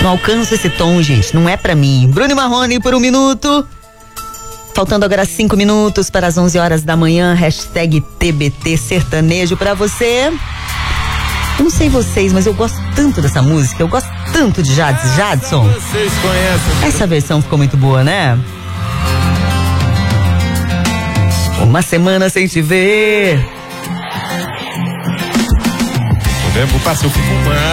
Não alcanço esse tom, gente, não é pra mim. Bruno Marrone por 1 minuto. Faltando agora 5 minutos para as 11 horas da manhã, hashtag TBT Sertanejo pra você. Eu não sei vocês, mas eu gosto tanto dessa música, eu gosto tanto de Jadson. Vocês conhecem. Essa versão ficou muito boa, né? Uma semana sem te ver. O tempo passa, eu fico mal.